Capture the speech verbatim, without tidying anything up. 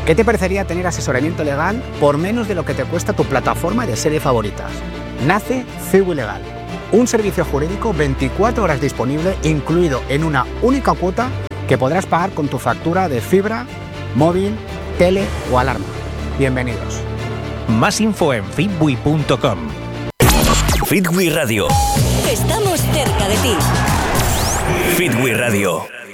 ¿Qué te parecería tener asesoramiento legal por menos de lo que te cuesta tu plataforma de series favoritas? Nace Ciwi Legal, un servicio jurídico veinticuatro horas disponible, incluido en una única cuota que podrás pagar con tu factura de fibra, móvil, tele o alarma. Bienvenidos. Más info en fitwi punto com. Fitwi Radio. Estamos cerca de ti. Fitwi Radio.